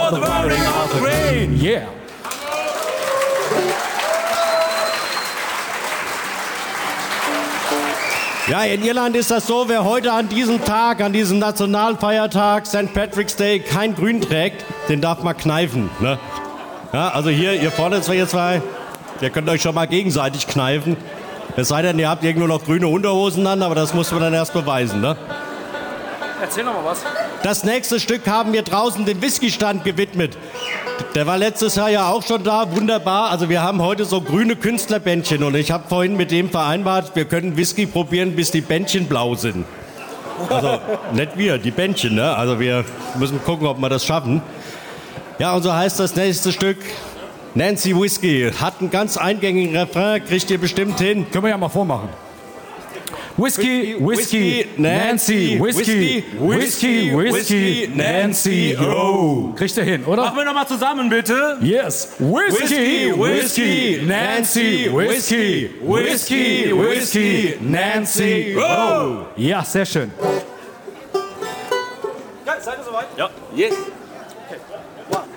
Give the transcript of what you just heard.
for the wearing of the green. Yeah. Ja, in Irland ist das so, wer heute an diesem Tag, an diesem Nationalfeiertag, St. Patrick's Day, kein Grün trägt, den darf man kneifen. Ne? Ja, also hier vorne zwei, ihr könnt euch schon mal gegenseitig kneifen. Es sei denn, ihr habt irgendwo noch grüne Unterhosen an, aber das muss man dann erst beweisen. Ne? Erzähl noch mal was. Das nächste Stück haben wir draußen dem Whisky-Stand gewidmet. Der war letztes Jahr ja auch schon da, wunderbar. Also wir haben heute so grüne Künstlerbändchen und ich habe vorhin mit dem vereinbart, wir können Whisky probieren, bis die Bändchen blau sind. Also nicht wir, die Bändchen, ne? Also wir müssen gucken, ob wir das schaffen. Ja, und so heißt das nächste Stück Nancy Whiskey. Hat einen ganz eingängigen Refrain, kriegt ihr bestimmt hin. Können wir ja mal vormachen. Whiskey, Whiskey, Nancy, Whiskey, Whiskey, Whiskey, Nancy, oh. Kriegt ihr hin, oder? Machen wir noch mal zusammen, bitte. Yes. Whiskey, Whiskey, Nancy, Whiskey, Whiskey, Whiskey, Nancy, oh. Ja, sehr schön. Ja, seid ihr soweit? Ja. Yes. Okay. 1,